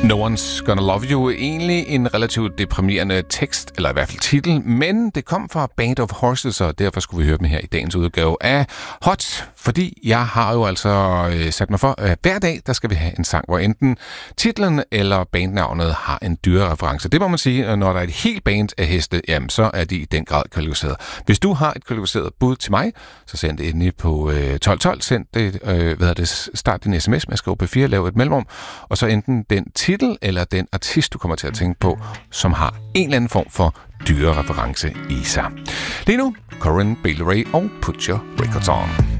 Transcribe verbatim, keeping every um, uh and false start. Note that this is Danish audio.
No One's Gonna Love You. Egentlig en relativt deprimerende tekst, eller i hvert fald titel, men det kom fra Band of Horses, og derfor skulle vi høre dem her i dagens udgave af Hot, fordi jeg har jo altså øh, sat mig for, at hver dag, der skal vi have en sang, hvor enten titlen eller bandnavnet har en dyrereference. Det må man sige, når der er et helt band af heste, jamen så er de i den grad kvalificeret. Hvis du har et kvalificeret bud til mig, så send det endelig på øh, tolv tolv, send det, øh, hvad det, start din sms med skriv P fire, lav et mellemrum, og så enten den titel eller den artist, du kommer til at tænke på, som har en eller anden form for dyrereference i sig. Lige nu, Corinne Bailey Rae og Put Your Records On.